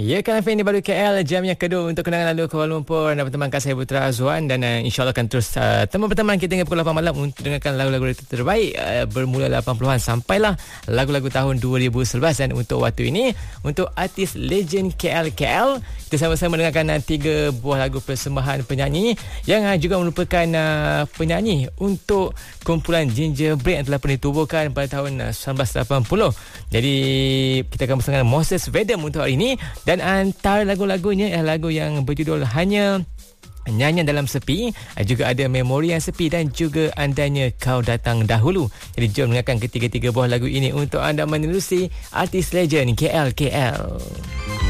Ya, kan FM ini baru KL, jam yang kedua untuk kenangan lalu Kuala Lumpur. Anda berteman saya Putra Azwan dan insyaAllah akan terus teman berteman kita hingga pukul 8 malam untuk dengarkan lagu-lagu terbaik bermula 80-an sampailah lagu-lagu tahun 2011. Dan untuk waktu ini, untuk artis legend KL, kita sama-sama dengarkan 3 buah lagu persembahan penyanyi yang juga merupakan penyanyi untuk kumpulan Ginger Bread yang telah pernah ditubuhkan pada tahun 1980. Jadi kita akan bersama dengan Moses Vedem untuk hari ini. Dan antara lagu-lagunya adalah lagu yang berjudul Hanya Nyanyian Dalam Sepi, juga ada Memori Yang Sepi dan juga Andainya Kau Datang Dahulu. Jadi jom dengarkan ketiga-tiga buah lagu ini untuk anda menerusi artis legend KL.